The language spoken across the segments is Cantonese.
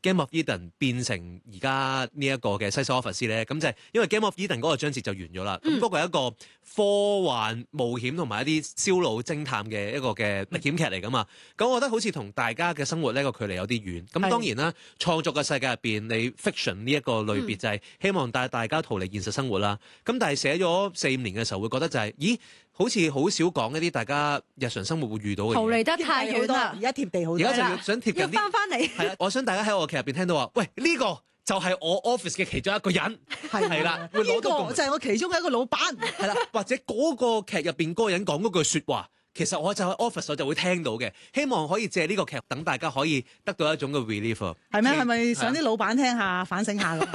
Game of Eden 變成而家呢一個嘅西西 Office 咧，咁就係因為 Game of Eden 嗰個章節就完咗啦。咁嗰個係一個科幻冒險同埋一啲燒腦偵探嘅一個嘅歷險劇嚟噶嘛。咁我覺得好似同大家嘅生活呢個距離有啲遠。咁當然啦，創作嘅世界入邊，你 fiction 呢一個類別就係希望帶大家逃離現實生活啦。咁但係寫咗4-5年嘅時候，會覺得就係，咦？好似好少講一啲大就日常生活會遇到嘅嘢， 逃離得太遠啦， 而家貼地好多， 而家就要想貼近啲， 要翻嚟。 係啦，我想大家喺我劇入邊聽到話，喂呢個就係我 office 嘅其中一個人，係啦，會攞到呢個就係我其中嘅一個老闆， 係啦，或者嗰個劇入邊嗰個人講嗰句説話，其實我就喺 office 我就會聽到嘅，希望可以借呢個劇等大家可以得到一種嘅 relief。 係咩？係咪想啲老闆聽下反省下咁？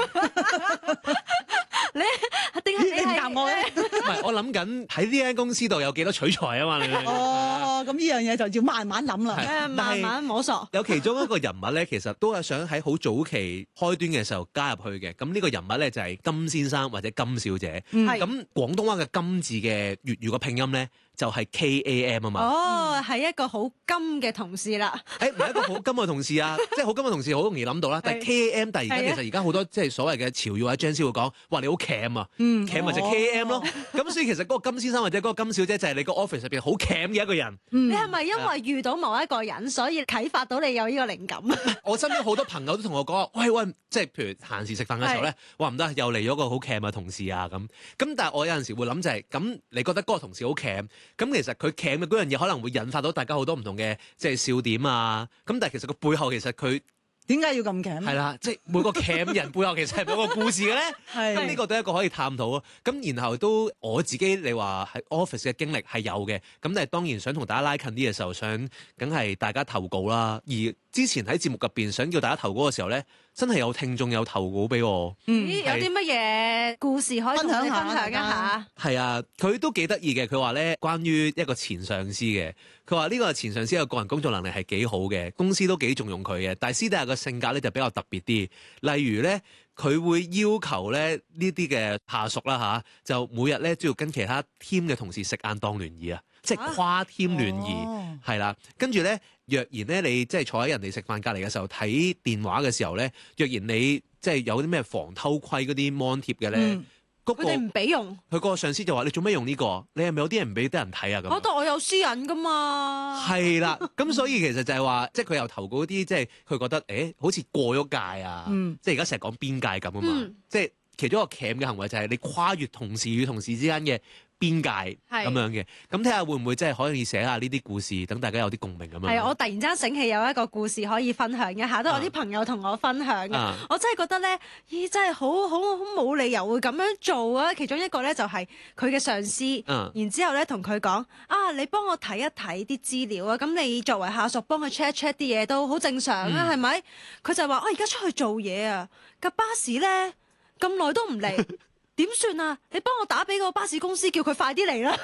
你定係你唔答我咧？ 唔係，我諗緊喺呢間公司度有幾多取材啊嘛？你哦，咁呢樣嘢就要慢慢諗啦， 慢慢摸索。 有其中一個人物咧，其實都係想喺好早期開端嘅時候加入去嘅。咁呢個人物咧就係金先生或者金小姐。咁廣東話嘅金字嘅粵語個拼音咧就係 KAM 啊嘛。 哦，係一個好金嘅同事啦。 唔係一個好金嘅同事啊，即係好金嘅同事好容易諗到啦。但係 KAM，但係而家好多即係所謂嘅潮語或者張師會講，哇你好 cam 啊，cam 咪就 KAM 咯。咁所以其實嗰個金先生或者嗰個金小姐就係你個 office 入邊好 cam 嘅一個人。 你係咪因為遇到某一個人，所以啟發到你有呢個靈感？ 我身邊好多朋友都同我講，喂，即係譬如閒時食飯嘅時候咧，話唔得，又嚟咗個好 cam 嘅同事啊咁。咁但係我有陣時會諗就係，咁你覺得嗰個同事好 cam，咁其實佢 cam 嘅嗰樣嘢可能會引發到大家好多唔同嘅即係笑點啊。咁但係其實個背後其實佢點解要咁強？ 係啦，即係每個 cam 人背後其實係有個故事嘅咧。咁呢個都係一個可以探討啊。咁然後都我自己你話喺 office 嘅經歷係有嘅。咁但係當然想同大家拉近啲嘅時候，想梗係大家投稿啦。而之前喺節目入邊想叫大家投稿嘅時候咧，真係有聽眾有投稿俾我。 咦，有啲乜嘢故事可以同你分享一下？ 係啊，佢都幾得意嘅。佢話咧，關於一個前上司嘅，佢話呢個前上司嘅個人工作能力係幾好嘅，公司都幾重用佢嘅。但係私底下嘅性格咧就比較特別啲，例如咧佢會要求咧呢啲嘅下屬啦就每日咧都要跟其他 team 嘅同事食晏當聯誼啊，即係跨 team 聯誼係啦。跟住咧，若然咧你即係坐喺人哋食飯隔離嘅時候睇電話嘅時候咧，若然你即係有啲咩防偷窺嗰啲 mon 貼嘅咧。 佢哋唔俾用， 佢個上司就話：你做咩用呢個？你係咪有啲人唔俾得人睇啊？咁， 我覺得我有私隱噶嘛。係啦，咁所以其實就係話，即係佢又投稿啲，即係佢覺得，好似過咗界啊！即係而家成日講邊界咁啊嘛。即係其中一個 cam 嘅行為就係你跨越同事與同事之間嘅邊界咁樣嘅，咁睇下會唔會真係可以寫下呢啲故事，等大家有啲共鳴咁樣。 係，我突然間醒起有一個故事可以分享一下，都有啲朋友同我分享嘅。我真係覺得咧，咦，真係好冇理由會咁樣做啊！其中一個咧就係佢嘅上司，然之後咧同佢講：啊，你幫我睇一睇啲資料啊！咁你作為下屬幫佢 check 啲嘢都好正常啊，係咪？佢就話：我而家出去做嘢啊，架巴士咧咁耐都唔嚟。點算啊？你幫我打俾個巴士公司，叫佢快啲嚟啦！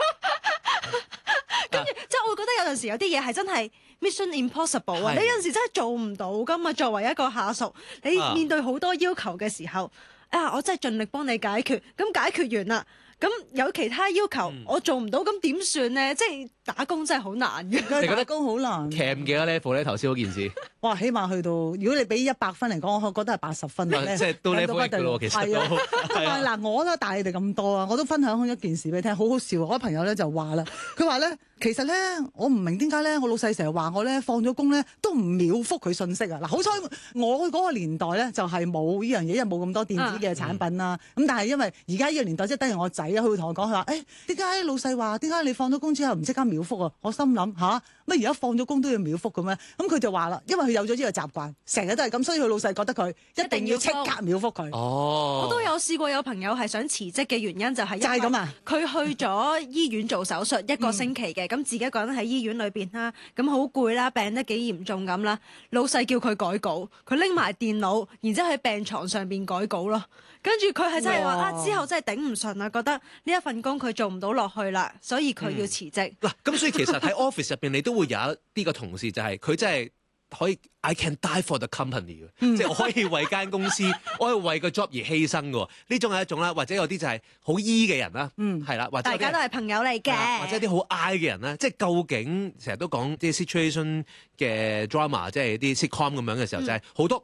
跟住即係我會覺得有陣時有啲嘢係真係 mission impossible 啊！你有陣時真係做唔到噶嘛。作為一個下屬，你面對好多要求嘅時候，我真係盡力幫你解決。咁解決完啦，咁有其他要求我做唔到，咁點算咧？即係打工真係好難嘅。 你覺得工好難 ？cam 幾多 level 咧？頭先嗰件事， 哇，起碼去到，如果你俾100分嚟講，我覺得係80分咧， 即係都 level 嘅咯。其實都嗱，我都大你哋咁多啊，我都分享一件事俾你聽，好好笑。我啲朋友咧就話啦，佢話咧，其實咧我唔明點解咧，我老細成日話我咧放咗工咧都唔秒覆佢信息啊。嗱，好彩我嗰個年代咧就係冇呢樣嘢，因為冇咁多電子嘅產品啦。咁但係因為而家呢個年代即係等於我仔啊，佢會同我講，佢話點解老細話點解你放咗工之後唔即刻秒覆啊？我心諗乜而家放咗工都要秒覆嘅咩？咁佢就話啦，因為佢有咗呢個習慣，成日都係咁，所以佢老細覺得佢一定要即刻秒覆佢。 我都有試過有朋友係想辭職嘅原因就係咁啊！ 佢去咗醫院做手術1個星期嘅，咁自己一個人喺醫院裏邊啦，咁好攰啦，病得幾嚴重咁啦，老細叫佢改稿，佢拎埋電腦，然之後喺病床上邊改稿咯。跟住佢係真係話之後真係頂唔順啦，覺得呢一份工佢做唔到落去啦，所以佢要辭職。 嗱，咁所以其實喺 office 入邊，你都會有一啲個同事就係佢真係可以 I can die for the company 嘅，即係我可以為間公司，我可以為個 job 而犧牲嘅。呢種係一種啦，或者有啲就係好 E 嘅人啦，係啦，或者大家都係朋友嚟嘅， 或者啲好 I 嘅人啦，即係究竟成日都講啲 situation 嘅 drama，即係啲 sitcom 咁樣嘅時候，就係好多